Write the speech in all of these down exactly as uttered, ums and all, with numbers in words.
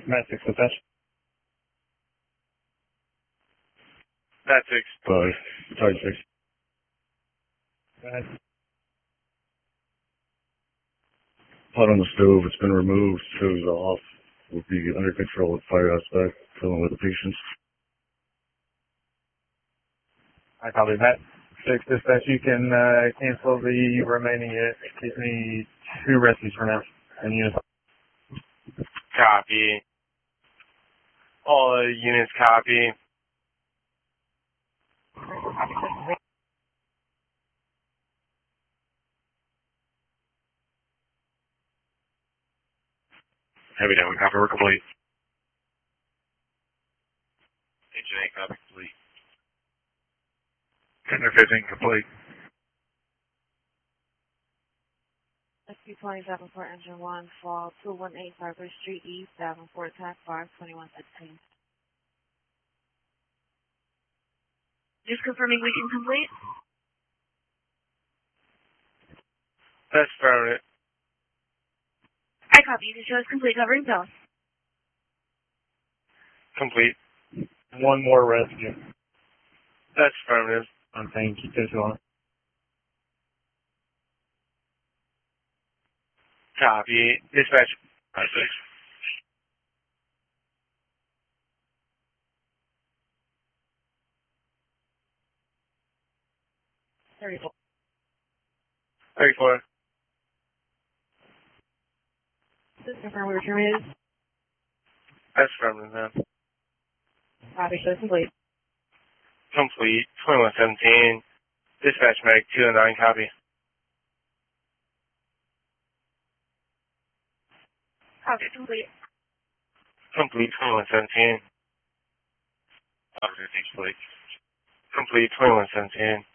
Matt six dispatch. Matt six. Five. Sorry, six. Go ahead. Pot on the stove, it's been removed, shows off. Will be under control with fire aspect, filling with the patients. I copy that. Six dispatch, you can uh, cancel the remaining unit. Give me two rescues for now. And units. Copy. All uh, units copy. Heavy down, copy, we're complete. Agent A, copy, complete. Tender fifteen, complete. Rescue twenty Davenport, Engine one, fall two one eight Cypress Street East, Davenport, Tac five twenty-one sixteen. Just confirming we can complete. That's permanent. I copy. The show is complete. Covering zone. Complete. One more rescue. That's permanent. I'm saying keep this on. Copy. Dispatch. Five six. thirty-four. thirty-four. Just confirm we were terminated. That's permanent now. Copy, show is complete. Complete. twenty-one seventeen. Dispatch medic two and nine, copy. Copy. Complete. Complete. twenty-one seventeen. Officer takes complete. Complete. twenty-one seventeen.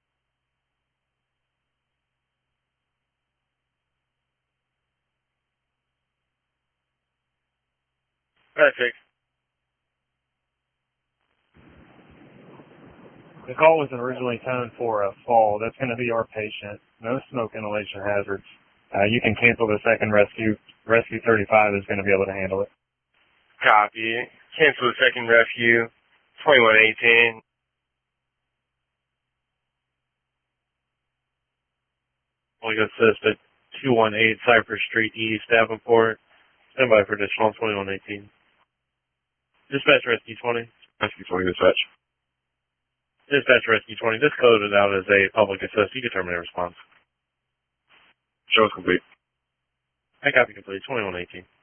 Perfect. The call was originally toned for a fall. That's going to be our patient. No smoke inhalation hazards. Uh, you can cancel the second rescue. Rescue thirty-five is going to be able to handle it. Copy. Cancel the second rescue. twenty-one eighteen. Only assist at two one eight Cypress Street East, Davenport. Stand by for additional twenty-one eighteen. Dispatch Rescue twenty. Rescue twenty, dispatch. Dispatch Rescue twenty. This coded out as a public assist. You can terminate response. Show is complete. I copy complete. twenty-one eighteen.